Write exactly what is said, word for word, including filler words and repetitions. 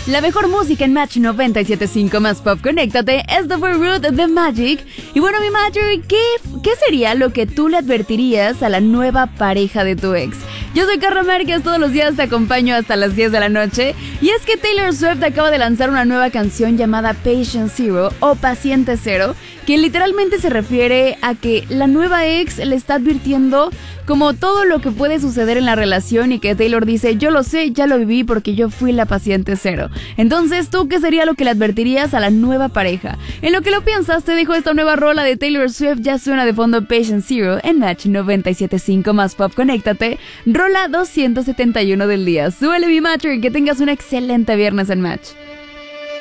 La mejor música en Match noventa y siete punto cinco más pop, conéctate. Esto fue Root the Magic. Y bueno, mi Magic, ¿qué, ¿qué sería lo que tú le advertirías a la nueva pareja de tu ex? Yo soy Carla Márquez, todos los días te acompaño hasta las diez de la noche. Y es que Taylor Swift acaba de lanzar una nueva canción llamada Patient Zero o Paciente Cero, que literalmente se refiere a que la nueva ex le está advirtiendo como todo lo que puede suceder en la relación y que Taylor dice, yo lo sé, ya lo viví porque yo fui la paciente cero. Entonces, ¿tú qué sería lo que le advertirías a la nueva pareja? En lo que lo piensas, te dejo esta nueva rola de Taylor Swift, ya suena de fondo Patient Zero en Match noventa y siete punto cinco más pop, conéctate. Rola doscientos setenta y uno del día. Súbele mi Match y que tengas un excelente viernes en Match.